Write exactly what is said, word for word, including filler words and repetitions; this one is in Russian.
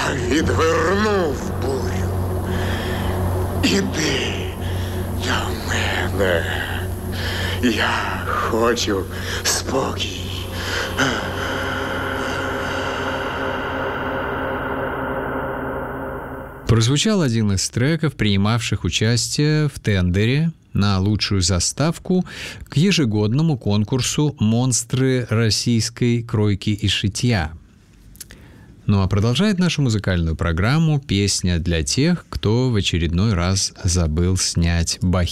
Я відвернув бурю. Іди до мене. Я хочу спокій. Прозвучал один из треков, принимавших участие в тендере на лучшую заставку к ежегодному конкурсу «Монстры российской кройки и шитья». Ну а продолжает нашу музыкальную программу песня для тех, кто в очередной раз забыл снять бахилы.